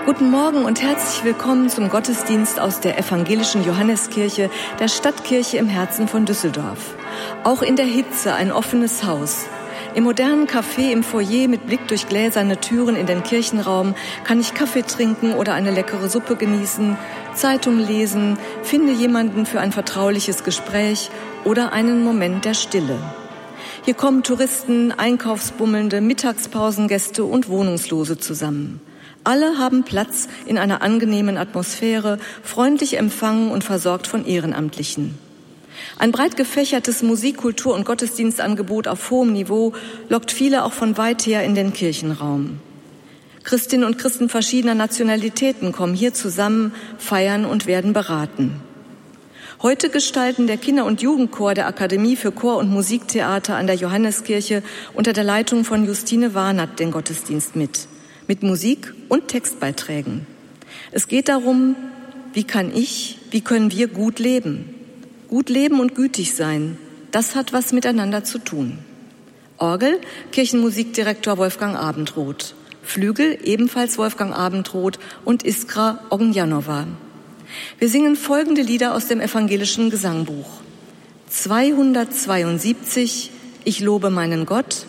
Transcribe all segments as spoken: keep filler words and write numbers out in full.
Guten Morgen und herzlich willkommen zum Gottesdienst aus der evangelischen Johanneskirche, der Stadtkirche im Herzen von Düsseldorf. Auch in der Hitze ein offenes Haus. Im modernen Café im Foyer mit Blick durch gläserne Türen in den Kirchenraum kann ich Kaffee trinken oder eine leckere Suppe genießen, Zeitung lesen, finde jemanden für ein vertrauliches Gespräch oder einen Moment der Stille. Hier kommen Touristen, Einkaufsbummelnde, Mittagspausengäste und Wohnungslose zusammen. Alle haben Platz in einer angenehmen Atmosphäre, freundlich empfangen und versorgt von Ehrenamtlichen. Ein breit gefächertes Musik-, Kultur- und Gottesdienstangebot auf hohem Niveau lockt viele auch von weit her in den Kirchenraum. Christinnen und Christen verschiedener Nationalitäten kommen hier zusammen, feiern und werden beraten. Heute gestalten der Kinder- und Jugendchor der Akademie für Chor- und Musiktheater an der Johanneskirche unter der Leitung von Justine Warnert den Gottesdienst mit. Mit Musik und Textbeiträgen. Es geht darum, wie kann ich, wie können wir gut leben? Gut leben und gütig sein, das hat was miteinander zu tun. Orgel, Kirchenmusikdirektor Wolfgang Abendroth. Flügel, ebenfalls Wolfgang Abendroth und Iskra Ognjanova. Wir singen folgende Lieder aus dem evangelischen Gesangbuch. zweihundertzweiundsiebzig, Ich lobe meinen Gott.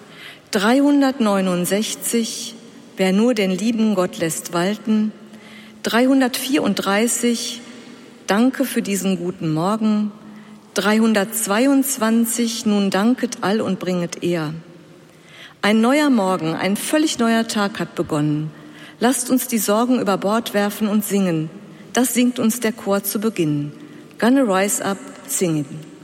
dreihundertneunundsechzig, Wer nur den lieben Gott lässt walten. dreihundertvierunddreißig, Danke für diesen guten Morgen. dreihundertzweiundzwanzig, Nun danket all und bringet ehr. Ein neuer Morgen, ein völlig neuer Tag hat begonnen. Lasst uns die Sorgen über Bord werfen und singen. Das singt uns der Chor zu Beginn. Gonna rise up, singing.